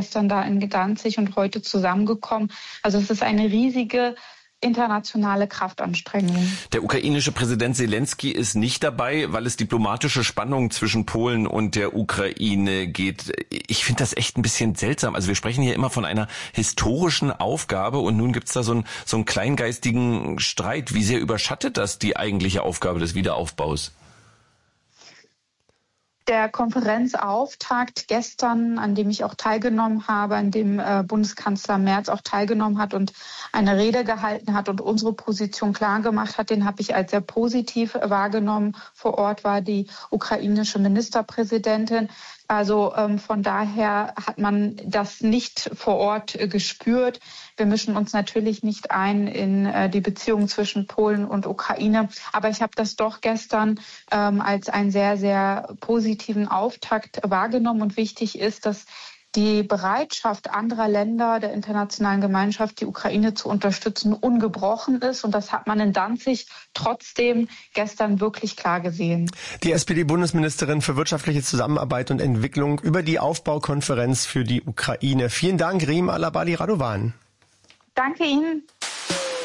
gestern da in Danzig und heute zusammengekommen. Also es ist eine riesige internationale Kraftanstrengung. Der ukrainische Präsident Selenskyj ist nicht dabei, weil es diplomatische Spannungen zwischen Polen und der Ukraine geht. Ich finde das echt ein bisschen seltsam. Also wir sprechen hier immer von einer historischen Aufgabe und nun gibt's da so einen kleingeistigen Streit. Wie sehr überschattet das die eigentliche Aufgabe des Wiederaufbaus? Der Konferenzauftakt gestern, an dem ich auch teilgenommen habe, an dem Bundeskanzler Merz auch teilgenommen hat und eine Rede gehalten hat und unsere Position klar gemacht hat, den habe ich als sehr positiv wahrgenommen. Vor Ort war die ukrainische Ministerpräsidentin. Also von daher hat man das nicht vor Ort gespürt. Wir mischen uns natürlich nicht ein in die Beziehungen zwischen Polen und Ukraine. Aber ich habe das doch gestern als einen sehr, sehr positiven Auftakt wahrgenommen. Und wichtig ist, dass die Bereitschaft anderer Länder der internationalen Gemeinschaft, die Ukraine zu unterstützen, ungebrochen ist. Und das hat man in Danzig trotzdem gestern wirklich klar gesehen. Die SPD-Bundesministerin für wirtschaftliche Zusammenarbeit und Entwicklung über die Aufbaukonferenz für die Ukraine. Vielen Dank, Rim Alabali Radovan. Danke Ihnen.